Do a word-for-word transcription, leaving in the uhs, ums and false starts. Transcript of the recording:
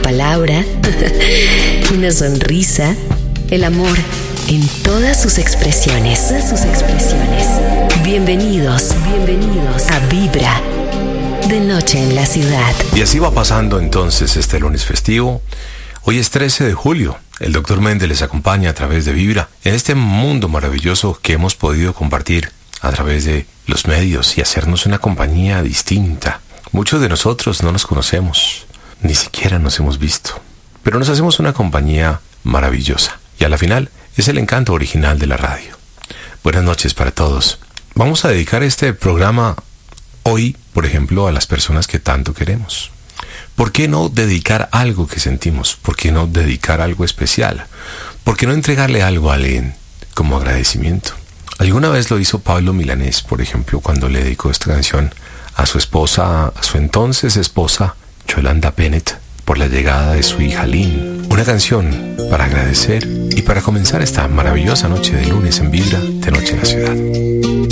palabra, una sonrisa, el amor en todas sus expresiones. Todas sus expresiones. Bienvenidos, bienvenidos a Vibra, de noche en la ciudad. Y así va pasando entonces este lunes festivo. Hoy es trece de julio. El doctor Méndez les acompaña a través de Vibra en este mundo maravilloso que hemos podido compartir a través de los medios y hacernos una compañía distinta. Muchos de nosotros no nos conocemos, ni siquiera nos hemos visto, pero nos hacemos una compañía maravillosa y a la final es el encanto original de la radio. Buenas noches para todos. Vamos a dedicar este programa hoy, por ejemplo, a las personas que tanto queremos. ¿Por qué no dedicar algo que sentimos? ¿Por qué no dedicar algo especial? ¿Por qué no entregarle algo a alguien como agradecimiento? Alguna vez lo hizo Pablo Milanés, por ejemplo, cuando le dedicó esta canción a su esposa, a su entonces esposa, Yolanda Bennett, por la llegada de su hija Lynn. Una canción para agradecer y para comenzar esta maravillosa noche de lunes en Vibra, de noche en la ciudad.